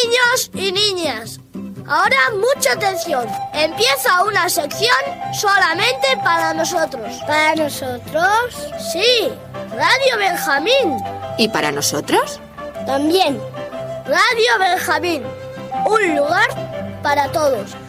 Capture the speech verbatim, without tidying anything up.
Niños y niñas, ahora mucha atención. Empieza una sección solamente para nosotros. ¿Para nosotros? Sí, Radio Benjamín. ¿Y para nosotros? También. Radio Benjamín, un lugar para todos.